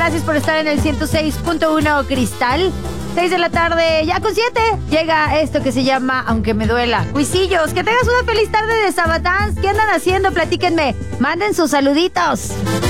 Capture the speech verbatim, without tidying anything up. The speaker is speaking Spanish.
gracias por estar en el ciento seis punto uno Cristal. seis de la tarde, ya con siete, llega esto que se llama Aunque me duela. Cuisillos, que tengas una feliz tarde de Sabatans. ¿Qué andan haciendo? Platíquenme. Manden sus saluditos.